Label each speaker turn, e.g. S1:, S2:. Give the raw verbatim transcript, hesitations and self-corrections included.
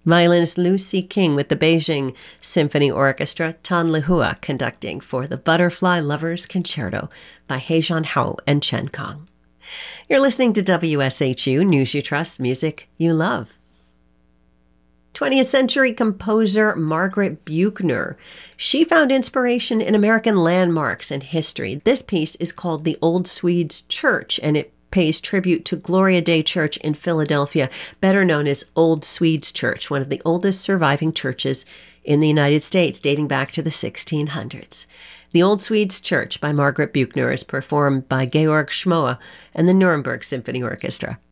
S1: Violinist Lucy King with the Beijing Symphony Orchestra, Tan Lehua conducting for the Butterfly Lovers Concerto by Heijian Hao and Chen Kong. You're listening to W S H U, News You Trust, Music You Love. twentieth century composer Margaret Buechner. She found inspiration in American landmarks and history. This piece is called The Old Swedes Church, and it pays tribute to Gloria Day Church in Philadelphia, better known as Old Swedes Church, one of the oldest surviving churches in the United States, dating back to the sixteen hundreds. The Old Swedes Church by Margaret Buechner is performed by Georg Schmoe and the Nuremberg Symphony Orchestra.